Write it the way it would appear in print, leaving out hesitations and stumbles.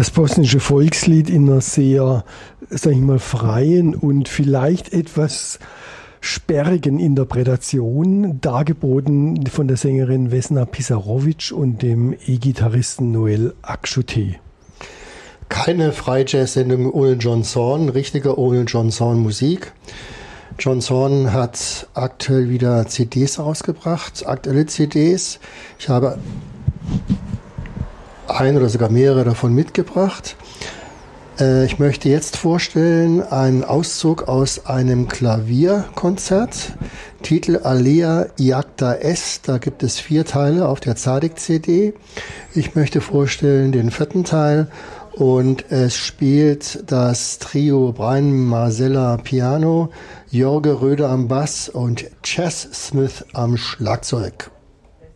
das bosnische Volkslied in einer sehr, sag ich mal, freien und vielleicht etwas sperrigen Interpretation, dargeboten von der Sängerin Vesna Pisarovic und dem E-Gitarristen Noel Akşute. Keine Freijazz-Sendung ohne John Zorn, richtige ohne John Zorn Musik. John Zorn hat aktuell wieder CDs rausgebracht, aktuelle CDs. Ich habe ein oder sogar mehrere davon mitgebracht. Ich möchte jetzt vorstellen einen Auszug aus einem Klavierkonzert. Titel Alea Iacta Est. Da gibt es 4 Teile auf der Tzadik-CD. Ich möchte vorstellen den 4. Teil. Und es spielt das Trio Brian Marsella Piano, Jorge Röder am Bass und Chas Smith am Schlagzeug.